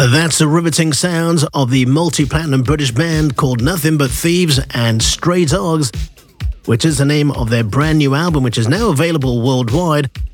That's the riveting sounds of the multi-platinum British band called Nothing But Thieves and Stray Dogs, which is the name of their brand new album, which is now available worldwide.